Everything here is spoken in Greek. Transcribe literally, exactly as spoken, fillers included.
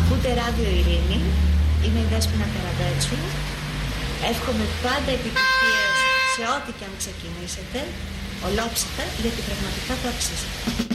Ακούτε Ράδιο Ειρήνη, είμαι η Δέσποινα Καραμπέτσου. Εύχομαι πάντα επιτυχίες σε ό,τι και αν ξεκινήσετε, ολόψυχα, γιατί πραγματικά το αξίζετε.